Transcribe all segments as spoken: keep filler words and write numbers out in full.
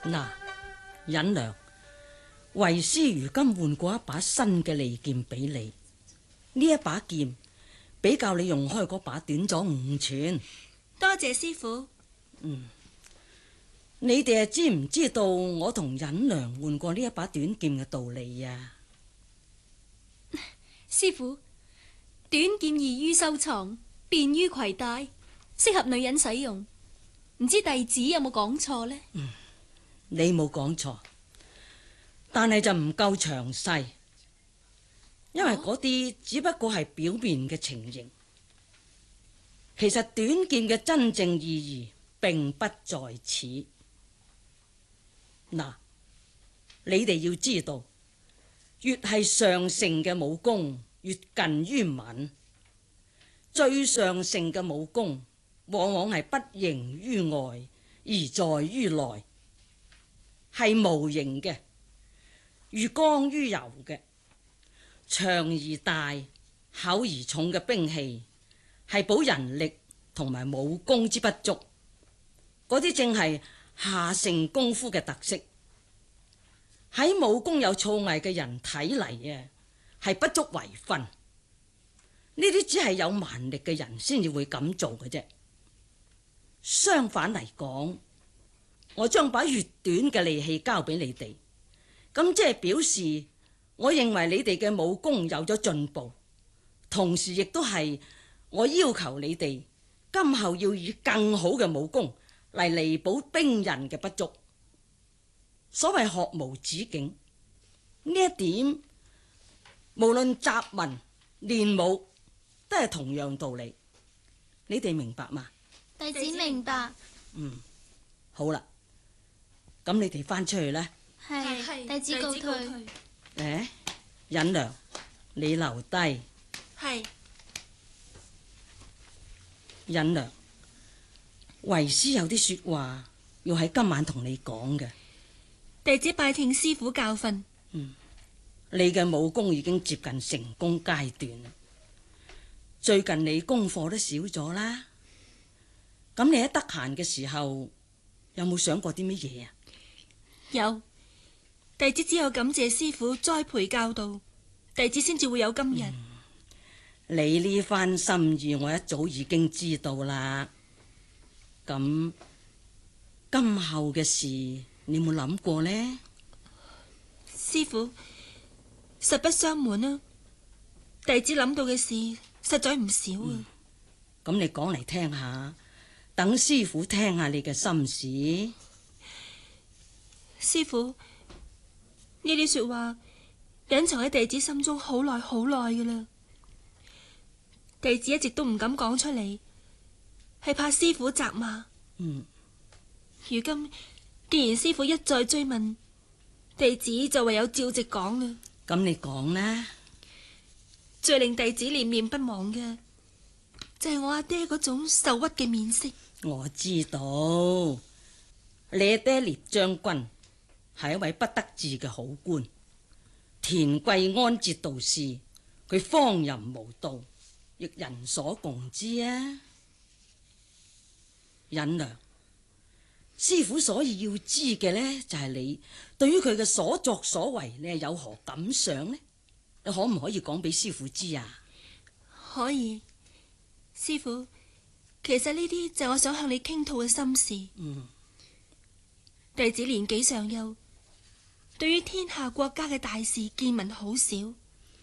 嗱，忍良，為師如今換過一把新嘅利劍俾你，呢一把劍比較你用開嗰把短咗五寸。 多謝師傅。 嗯，你哋係知唔知道我同忍良換過呢一把短劍嘅道理啊？ 師傅，短劍易於收藏，便於攜帶，適合女人使用。唔知弟子有冇講錯呢？ 嗯，你冇講錯，但係就唔夠詳細，因為嗰啲只不過係表面嘅情形，其實短劍嘅真正意義並不在此。嗱，你哋要知道，越係上乘嘅武功，越近於文；最上乘嘅武功，往往係不形於外，而在於內，係無形嘅，如剛於柔嘅，長而大、厚而重嘅兵器，係補人力同埋武功之不足。嗰啲正係下乘功夫嘅特色。喺武功有造詣嘅人睇嚟啊，係不足為分。呢啲只係有蠻力嘅人先至會咁做嘅啫。相反嚟講，我將把越短嘅利器交俾你哋，咁即係表示我認為你哋嘅武功有咗進步，同時亦都係我要求你哋今後要以更好嘅武功嚟彌補兵刃嘅不足。所謂學無止境，呢一點無論習文練武都係同樣道理，你哋明白嗎？ 弟子明白。 嗯，好啦，咁你哋翻出去啦。 係，弟子告退。 誒，忍良，你留低。 係。 忍良，為師有啲說話要喺今晚同你講嘅。 弟子拜聽師傅教訓。 嗯，你嘅武功已經接近成功階段啦。最近你功課都少咗啦。咁你喺得閒嘅時候有冇想過啲乜嘢啊？ 有，弟子只有感謝師傅栽培教導，弟子先至會有今日。 嗯，你呢番心意我一早已經知道啦。咁今後嘅事你有冇諗過呢？ 師傅，實不相瞞啊，弟子諗到嘅事實在唔少啊。 咁，嗯，你講嚟聽下，等師傅聽下你嘅心事。 師傅，呢啲說話隱藏喺弟子心中好耐好耐㗎啦，弟子一直都唔敢講出嚟，係怕師傅責罵。 嗯， 如今既然師傅一再追問，弟子就唯有照直講啦。 咁你講啦。 最令弟子念念不忘嘅就係我阿爹嗰種受屈嘅面色。 我知道你阿爹聶將軍係一位不得志嘅好官，田貴安節度使，佢荒淫無道，亦人所共知啊。忍良，師傅所以要知嘅呢，就係你對於佢嘅所作所為，你係有何感想呢？你可唔可以講俾師傅知啊？ 可以，師傅，其實呢啲就係我想向你傾吐嘅心事。 嗯， 弟子年紀尚幼，對於天下國家嘅大事見聞好少。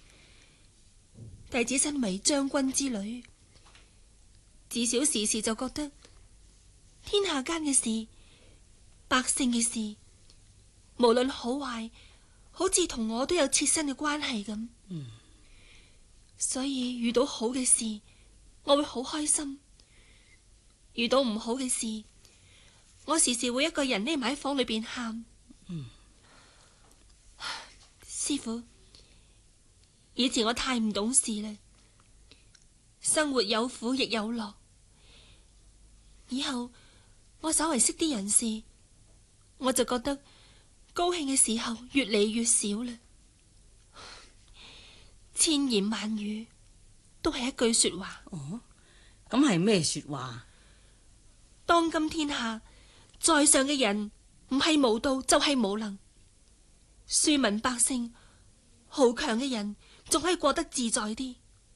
弟子身為將軍之女，自小時時就覺得天下間嘅事，百姓嘅事，無論好壞，好似同我都有切身嘅關係咁。 嗯， 所以遇到好嘅事，我會好開心；遇到唔好嘅事，我時時會一個人匿埋喺房裏邊喊。 嗯， 師傅，以前我太唔懂事啦，生活有苦亦有樂。以後我稍為識啲人事，我就覺得高興嘅時候越嚟越少啦。千言萬語都係一句說話。 哦，咁係咩說話？ 當今天下在上嘅人唔係無道就係無能。庶民百姓豪強嘅人仲可以過得自在啲，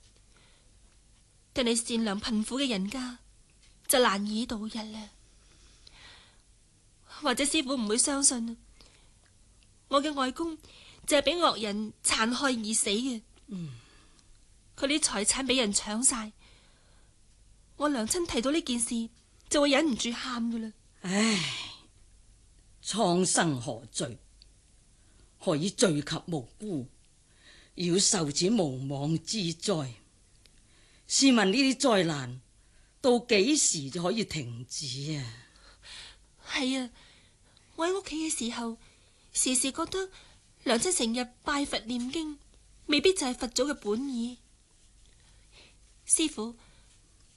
但係善良貧苦嘅人家就難以度日啦。或者師傅唔會相信，我嘅外公就係俾惡人殘害而死嘅。佢啲財產俾人搶晒，我娘親提到呢件事就會忍唔住喊噶啦。 唉，蒼生何罪？何以罪及無辜，要受此無妄之災？試問呢啲災難到幾時就可以停止啊？ 係啊，我喺屋企嘅時候，時時覺得娘親成日拜佛念經，未必就係佛祖嘅本意。師傅，